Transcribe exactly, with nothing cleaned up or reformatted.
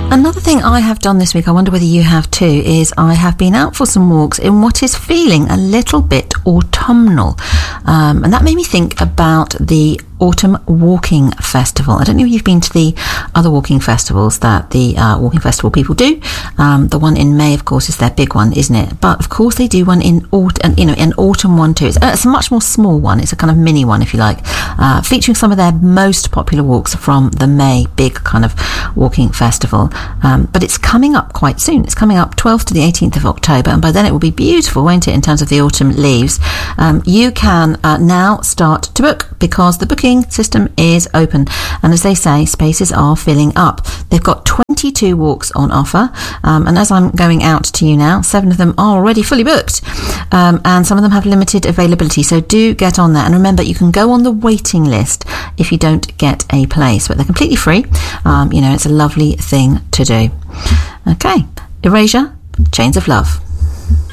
Another thing I have done this week, I wonder whether you have too, is I have been out for some walks in what is feeling a little bit autumnal. Um, and that made me think about the Autumn Walking Festival. I don't know if you've been to the other walking festivals that the uh, walking festival people do. Um, the one in May, of course, is their big one, isn't it? But of course, they do one in autumn, you know, an autumn one too. It's, uh, it's a much more small one. It's a kind of mini one, if you like, uh, featuring some of their most popular walks from the May big kind of walking festival. Um, but it's coming up quite soon. It's coming up twelfth to the eighteenth of October, and by then it will be beautiful, won't it, in terms of the autumn leaves. Um, you can uh, now start to book because the booking system is open, and as they say, spaces are filling up. They've got twenty-two walks on offer, um, and as I'm going out to you now, seven of them are already fully booked, um, and some of them have limited availability, so do get on there. And remember, you can go on the waiting list if you don't get a place, but they're completely free. Um, you know, it's a lovely thing to do. Okay, Erasure, Chains of Love.